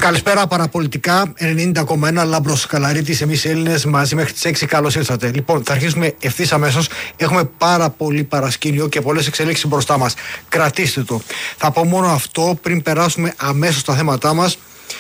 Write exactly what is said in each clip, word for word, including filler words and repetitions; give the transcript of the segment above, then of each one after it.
Καλησπέρα παραπολιτικά, ενενήντα κόμμα ένα Λάμπρος Καλαρίτης, εμείς οι Έλληνες μαζί μέχρι τις έξι. Καλώς ήρθατε. Λοιπόν, θα αρχίσουμε ευθύς αμέσως. Έχουμε πάρα πολύ παρασκήνιο και πολλές εξελίξεις μπροστά μας. Κρατήστε το. Θα πω μόνο αυτό πριν περάσουμε αμέσως στα θέματά μας.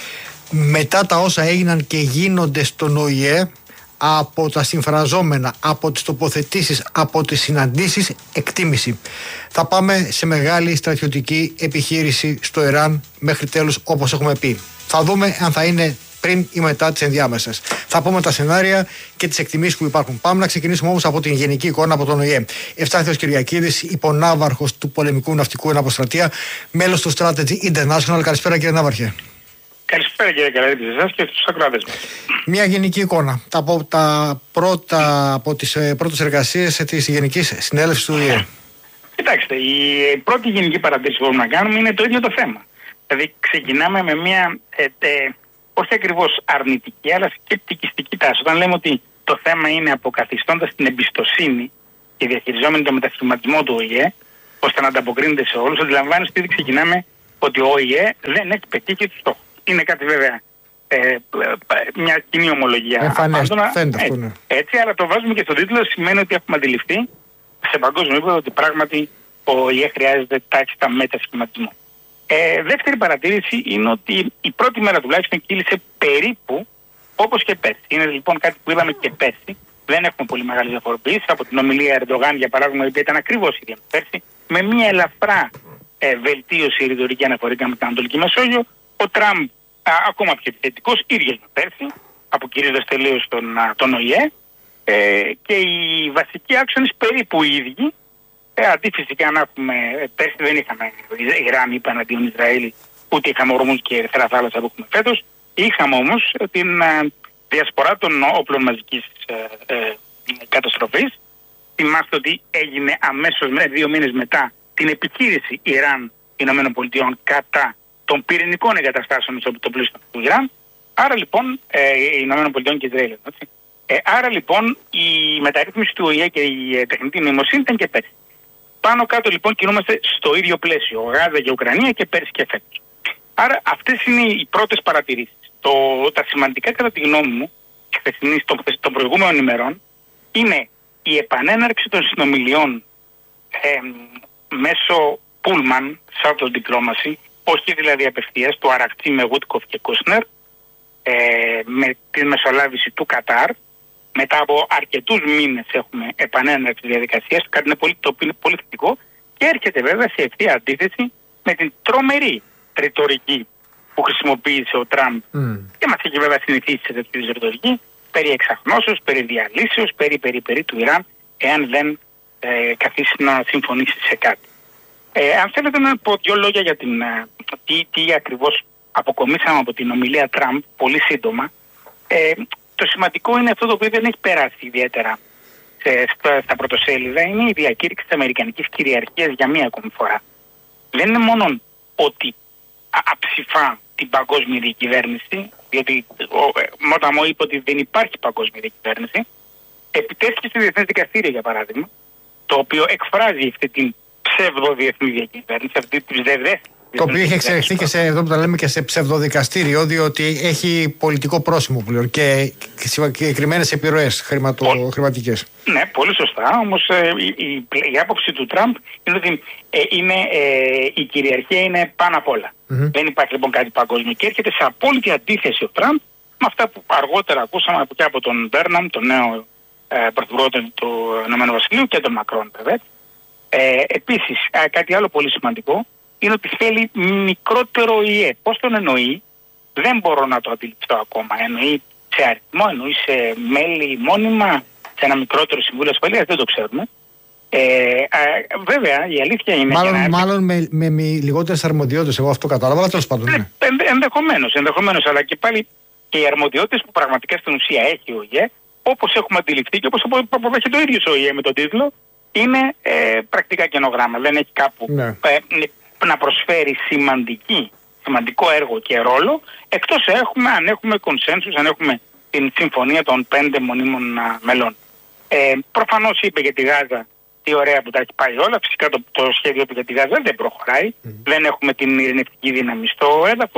Μετά τα όσα έγιναν και γίνονται στον Ο Η Ε, από τα συμφραζόμενα, από τις τοποθετήσεις, από τις συναντήσεις, εκτίμηση. Θα πάμε σε μεγάλη στρατιωτική επιχείρηση στο Ιράν μέχρι τέλους, όπως έχουμε πει. Θα δούμε αν θα είναι πριν ή μετά τις ενδιάμεσες. Θα πούμε τα σενάρια και τις εκτιμήσεις που υπάρχουν. Πάμε να ξεκινήσουμε όμως από την γενική εικόνα από τον Ο Η Ε. Ευστάθιος Κυριακίδης, υπονάβαρχος του πολεμικού ναυτικού εναποστρατεία, μέλος του Strategy International. Καλησπέρα, κύριε Ναύαρχε. Καλησπέρα, κύριε Καλαρίτη, σε εσάς και στους ακροατές μας. Μια γενική εικόνα τα από, τα πρώτα, από τις ε, πρώτες εργασίες της Γενικής Συνέλευσης του Ο Η Ε. Κοιτάξτε, η πρώτη γενική παρατήρηση που μπορούμε να κάνουμε είναι το ίδιο το θέμα. Δηλαδή, ξεκινάμε με μια ε, ε, όχι ακριβώς αρνητική, αλλά σκεπτικιστική τάση. Όταν λέμε ότι το θέμα είναι αποκαθιστώντας την εμπιστοσύνη και διαχειριζόμενη το μετασχηματισμό του Ο Η Ε, ώστε να ανταποκρίνεται σε όλους, αντιλαμβάνεστε ότι ξεκινάμε ότι ο Ο Η Ε δεν έχει πετύχει τους στόχους. Είναι κάτι βέβαια, ε, μια κοινή ομολογία. Εμφανές, φαίνεται αυτό, ναι. Έτσι, αλλά το βάζουμε και στον τίτλο, σημαίνει ότι έχουμε αντιληφθεί σε παγκόσμιο επίπεδο ότι πράγματι ο Ο Η Ε χρειάζεται τάχιστα μετασχηματισμό. Ε, δεύτερη παρατήρηση είναι ότι η πρώτη μέρα τουλάχιστον κύλησε περίπου όπως και πέρσι. Είναι λοιπόν κάτι που είδαμε και πέρσι. Δεν έχουμε πολύ μεγάλη διαφοροποίηση από την ομιλία Ερντογάν, για παράδειγμα, η οποία ήταν ακριβώς ίδια με πέρσι, με μια ελαφρά ε, βελτίωση ρητορική αναφορικά με την Ανατολική Μεσόγειο. Ο Τραμπ α, ακόμα πιο επιθετικός, ίδιος με πέρσι, αποκηρύζοντας τελείως τον, τον Ο Η Ε, ε, και οι βασικοί άξονες περίπου οι ίδιοι. Ε, αντί φυσικά να έχουμε, πέρσι δεν είχαμε Ιράν είπα εναντίον Ισραήλ, ούτε είχαμε Ορμούζ και Ερυθρά Θάλασσα που έχουμε φέτος. Είχαμε όμως την α, διασπορά των όπλων μαζικής ε, ε, καταστροφής. Θυμάστε ότι έγινε αμέσως δύο μήνες μετά την επιχείρηση Ιράν-ΗΠΑ κατά των πυρηνικών εγκαταστάσεων στο το πλαίσιο του Ιράν. Άρα λοιπόν, ε, ΗΠΑ και Ισραήλ. Έτσι. Ε, άρα λοιπόν η μεταρρύθμιση του Ο Η Ε και η ε, τεχνητή νοημοσύνη ήταν και πέρσι. Πάνω κάτω λοιπόν κινούμαστε στο ίδιο πλαίσιο, Γάζα και Ουκρανία και πέρσι και φέτος. Άρα αυτές είναι οι πρώτες παρατηρήσεις. Το, τα σημαντικά κατά τη γνώμη μου των, των προηγούμενων ημερών είναι η επανέναρξη των συνομιλιών ε, μέσω Πούλμαν, Southern Diplomacy, όχι δηλαδή απευθείας, του Αρακτή με Γούτκοφ και Κούσνερ, ε, με τη μεσολάβηση του Κατάρ. Μετά από αρκετούς μήνες έχουμε επανέναρξη διαδικασίας, κάτι είναι πολύ, το οποίο είναι πολύ θετικό, και έρχεται βέβαια σε ευθεία αντίθεση με την τρομερή ρητορική που χρησιμοποίησε ο Τραμπ mm. και μας έχει βέβαια συνηθίσει σε τέτοιου ρητορική, περί εξαχνώσεως, περί διαλύσεως, περί, περί, περί του Ιράν, εάν δεν ε, καθίσει να συμφωνήσει σε κάτι. Ε, αν θέλετε να πω δύο λόγια για την, τι, τι ακριβώς αποκομίσαμε από την ομιλία Τραμπ, πολύ σύντομα. Ε, το σημαντικό είναι αυτό το οποίο δεν έχει περάσει ιδιαίτερα σε, στα, στα πρωτοσέλιδα, είναι η διακήρυξη της αμερικανικής κυριαρχίας για μία ακόμη φορά. Δεν είναι μόνο ότι αψηφά την παγκόσμια διακυβέρνηση, διότι όταν μου είπε ότι δεν υπάρχει παγκόσμια διακυβέρνηση, επιτέθηκε στη Διεθνές Δικαστήριο, για παράδειγμα, το οποίο εκφράζει αυτή την ψευδοδιεθνή διακυβέρνηση, αυτή τη ψευδέστηση. Το οποίο έχει εξελιχθεί και σε, εδώ που τα λέμε, και σε ψευδοδικαστήριο, διότι έχει πολιτικό πρόσημο πλέον και συγκεκριμένες επιρροές χρηματο, χρηματικές. Ναι, πολύ σωστά. Όμως ε, η, η, η άποψη του Τραμπ είναι ότι ε, είναι, ε, η κυριαρχία είναι πάνω απ' όλα. Mm-hmm. Δεν υπάρχει λοιπόν κάτι παγκόσμιο και έρχεται σε απόλυτη αντίθεση ο Τραμπ με αυτά που αργότερα ακούσαμε από, και από τον Μπέρναμ, τον νέο ε, πρωθυπουργό του Ηνωμένου Βασιλείου, και τον Μακρόν βέβαια. Ε, επίσης, ε, κάτι άλλο πολύ σημαντικό είναι ότι θέλει μικρότερο Ο Η Ε. Πώς τον εννοεί, δεν μπορώ να το αντιληφθώ ακόμα. Εννοεί σε αριθμό, εννοεί σε μέλη μόνιμα, σε ένα μικρότερο συμβούλιο ασφαλείας, δεν το ξέρουμε. Ε, α, βέβαια, η αλήθεια είναι. Μάλλον, να... μάλλον με, με, με λιγότερες αρμοδιότητες, εγώ αυτό κατάλαβα, αλλά τέλος πάντων. Ναι. Ε, ενδε, ενδεχομένως, ενδεχομένως, αλλά και πάλι και οι αρμοδιότητες που πραγματικά στην ουσία έχει ο Ο Η Ε, όπως έχουμε αντιληφθεί και όπως αποδέχεται το ίδιο ο Ο Η Ε με τον τίτλο, είναι ε, πρακτικά καινογράμμα. Δεν έχει κάπου. Ναι. Ε, να προσφέρει σημαντική, σημαντικό έργο και ρόλο, εκτός έχουμε, αν έχουμε κονσένσους, αν έχουμε την συμφωνία των πέντε μονίμων α, μελών. Ε, προφανώς είπε για τη Γάζα τι ωραία που τα έχει πάει όλα. Φυσικά το, το σχέδιο του για τη Γάζα δεν προχωράει. Mm. Δεν έχουμε την ειρηνευτική δύναμη στο έδαφος.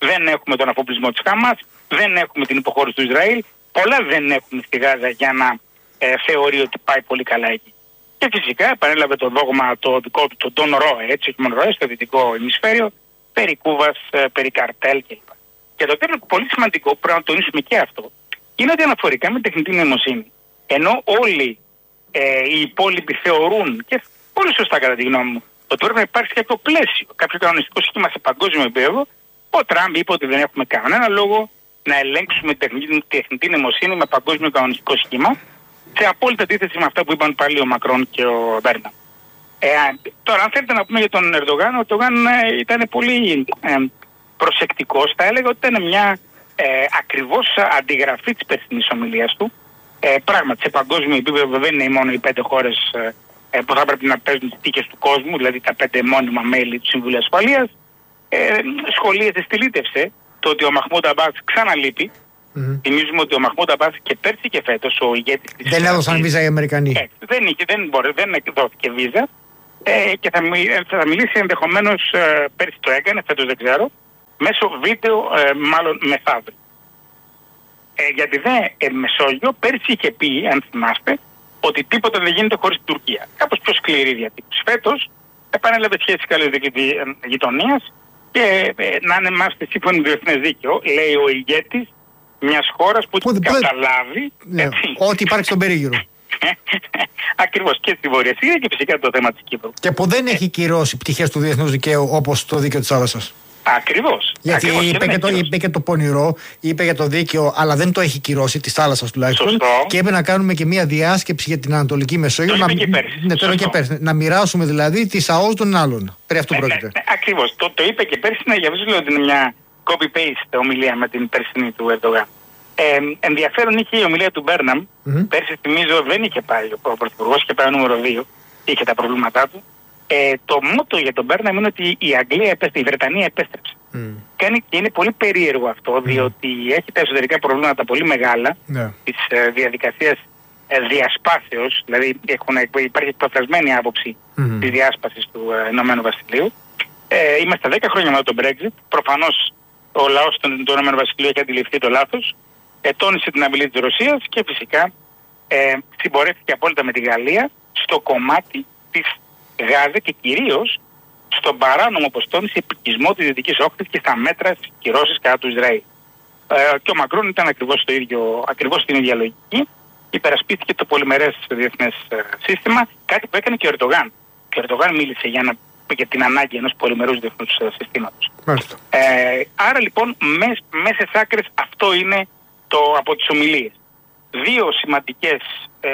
δεν έχουμε τον αφοπλισμό της Χαμάς, δεν έχουμε την υποχώρηση του Ισραήλ. Πολλά δεν έχουμε στη Γάζα για να ε, θεωρεί ότι πάει πολύ καλά εκεί. Και φυσικά επανέλαβε το δόγμα το δικό του, τον Τον Ροέ, έτσι, όχι μόνο Ροέ, στο δυτικό ημισφαίριο, περί Κούβας, ε, περί καρτέλ κλπ. Και το τέλος πολύ σημαντικό που πρέπει να τονίσουμε και αυτό, είναι ότι αναφορικά με τεχνητή νοημοσύνη, ενώ όλοι ε, οι υπόλοιποι θεωρούν, και πολύ σωστά κατά τη γνώμη μου, ότι πρέπει να υπάρξει κάποιο πλαίσιο, κάποιο κανονιστικό σχήμα σε παγκόσμιο επίπεδο, ο Τραμπ είπε ότι δεν έχουμε κανένα λόγο να ελέγξουμε την τεχνητή νοημοσύνη με παγκόσμιο κανονιστικό σχήμα, σε απόλυτα αντίθεση με αυτά που είπαν πάλι ο Μακρόν και ο Μπέρναμ. Ε, τώρα, αν θέλετε να πούμε για τον Ερντογάν, ο Ερντογάν ε, ήταν πολύ ε, προσεκτικός. Θα έλεγα ότι ήταν μια ε, ακριβώς αντιγραφή της περσινής ομιλίας του. Ε, πράγματι, σε παγκόσμιο επίπεδο δεν είναι μόνο οι πέντε χώρες ε, που θα πρέπει να παίζουν τις τύχες του κόσμου, δηλαδή τα πέντε μόνιμα μέλη του Συμβουλίου Ασφαλείας. Ε, σχολίασε, στυλίτευσε το ότι ο Μαχμούντ Αμπάς ξαναλείπει. Mm-hmm. Θυμίζουμε ότι ο Μαχμούντ Αμπάς και πέρσι και φέτος ο ηγέτης της. Δεν έδωσαν βίζα οι Αμερικανοί. Ε, δεν, είχε, δεν, μπορεί, δεν δόθηκε βίζα ε, και θα, θα μιλήσει ενδεχομένως ε, πέρσι το έκανε, φέτος δεν ξέρω, μέσω βίντεο, ε, μάλλον μεθαύριο. Ε, γιατί δε ε, Μεσόγειο πέρσι είχε πει, αν θυμάστε, ότι τίποτα δεν γίνεται χωρίς την Τουρκία. Κάπως πιο σκληρή διατύπωση. Φέτος επανέλαβε σχέσεις καλής γειτονίας και ε, να είναι μάστε σύμφωνα με διεθνές δίκαιο, λέει ο ηγέτης μιας χώρας που έχει καταλάβει ναι, ότι υπάρχει στον περίγυρο. Ακριβώς, και στη Βόρεια Συρία και φυσικά το θέμα της Κύπρου. Και που δεν έχει κυρώσει πτυχές του διεθνούς δικαίου όπως το δίκαιο της θάλασσας. Ακριβώς. Γιατί Ακριβώς, είπε, και το, είπε και το πονηρό, είπε για το δίκαιο, αλλά δεν το έχει κυρώσει, της θάλασσας τουλάχιστον. Σωστό. Και έπρεπε να κάνουμε και μια διάσκεψη για την Ανατολική Μεσόγειο. Το να, είπε και πέρσι. Ναι, το και πέρσι. Να μοιράσουμε δηλαδή τις ΑΟΣ των άλλων. Περί αυτού ναι, πρόκειται. Ναι, ναι, ακριβώς. Το, το είπε και πέρσι, ναι, για αυτό λέω ότι είναι μια copy-paste ομιλία με την περσινή του Ερντογάν. Ε, ενδιαφέρον είχε η ομιλία του Μπέρναμ. Mm-hmm. Πέρσι, θυμίζω, δεν είχε πάει ο Πρωθυπουργός, είχε πάει νούμερο δύο. Είχε τα προβλήματά του. Ε, το μότο για τον Μπέρναμ είναι ότι η Αγγλία επέστρεψε, η Βρετανία επέστρεψε. Mm. Και, και είναι πολύ περίεργο αυτό, mm. διότι έχει τα εσωτερικά προβλήματα πολύ μεγάλα yeah. της ε, διαδικασίας ε, διασπάσεως, δηλαδή έχουν, υπάρχει εκπεφρασμένη άποψη mm. της διάσπασης του ε, Ηνωμένου Βασιλείου. Ε, είμαστε δέκα χρόνια μετά τον Brexit. Προφανώς ο λαός του Ηνωμένου Βασιλείου έχει αντιληφθεί το λάθος, ε, τόνισε την απειλή της Ρωσίας και φυσικά ε, συμπορεύτηκε απόλυτα με τη Γαλλία στο κομμάτι της Γάζα και κυρίως στον παράνομο, όπως τόνισε, επικισμό της Δυτικής Όχθης και στα μέτρα της κυρώσης κατά του Ισραήλ. Ε, και ο Μακρόν ήταν ακριβώς, στο ίδιο, ακριβώς στην ίδια λογική. Υπερασπίστηκε το πολυμερές διεθνές ε, σύστημα, κάτι που έκανε και ο Ερντογάν. Και ο Ερντογάν μίλησε για, να, για την ανάγκη ενός πολυμερούς διεθνούς ε, συστήματος. Ε, άρα λοιπόν, μέσα σε άκρες αυτό είναι το, από τις ομιλίες. Δύο σημαντικές ε,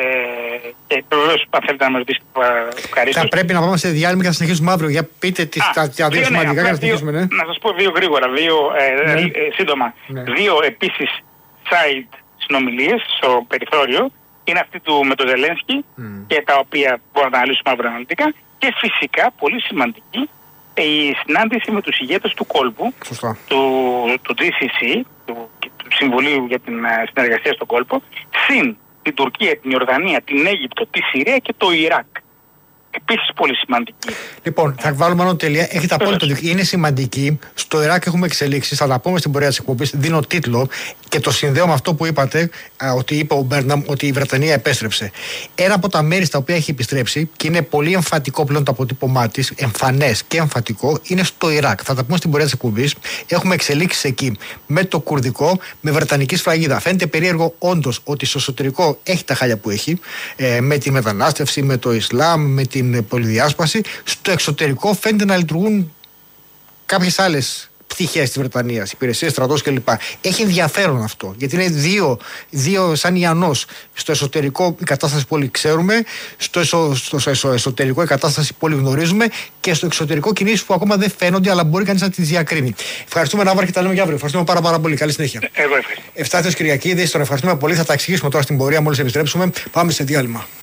και βεβαίως αν θέλετε να με ρωτήσετε ευχαρίστως. Θα πρέπει να πάμε σε διάλειμμα και να συνεχίσουμε αύριο. Για πείτε τις, Α, τα, τα δύο σημαντικά ναι, για να συνεχίσουμε. Ναι. Να σας πω δύο γρήγορα, δύο ε, ναι. ε, σύντομα. Ναι. Δύο επίσης side συνομιλίες στο περιθώριο. Είναι αυτή του με τον Ζελένσκι mm. και τα οποία μπορούμε να αναλύσουμε αύριο αναλυτικά. Και φυσικά πολύ σημαντική η συνάντηση με τους ηγέτες του κόλπου, του, του τζι σι σι, του, του Συμβουλίου για την Συνεργασία στον Κόλπο, συν την Τουρκία, την Ιορδανία, την Αίγυπτο, τη Συρία και το Ιράκ. Επίσης πολύ σημαντική. Λοιπόν, θα βάλουμε μόνο τελεία. Έχετε απόλυτο δίκιο. Είναι σημαντική. Στο Ιράκ έχουμε εξελίξει. Θα τα πούμε στην πορεία της εκπομπής. Δίνω τίτλο και το συνδέω με αυτό που είπατε, ότι είπε ο Μπέρναμ, ότι η Βρετανία επέστρεψε. Ένα από τα μέρη στα οποία έχει επιστρέψει και είναι πολύ εμφατικό πλέον το αποτύπωμά τη, εμφανές και εμφατικό, είναι στο Ιράκ. Θα τα πούμε στην πορεία της εκπομπής. Έχουμε εξελίξει εκεί με το κουρδικό, με βρετανική σφραγίδα. Φαίνεται περίεργο όντως ότι στο εσωτερικό έχει τα χάλια που έχει, ε, με τη μετανάστευση, με το Ισλάμ, με την πολυδιάσπαση. Στο εξωτερικό φαίνεται να λειτουργούν κάποιες άλλες πτυχές της Βρετανίας, υπηρεσίες, στρατός κλπ. Έχει ενδιαφέρον αυτό, γιατί είναι δύο, δύο σαν Ιαννός. Στο εσωτερικό η κατάσταση που όλοι ξέρουμε, στο, εσω, στο εσω, εσωτερικό η κατάσταση που όλοι γνωρίζουμε και στο εξωτερικό κινήσεις που ακόμα δεν φαίνονται, αλλά μπορεί κανείς να τις διακρίνει. Ευχαριστούμε, Ναύαρχε, και τα λέμε για αύριο. Ευχαριστούμε πάρα, πάρα πολύ. Καλή συνέχεια. Εγώ ευχαριστώ. Ευστάθιος Κυριακίδης, τον ευχαριστούμε πολύ. Θα τα εξηγήσουμε τώρα στην πορεία μόλις επιστρέψουμε. Πάμε σε διάλειμμα.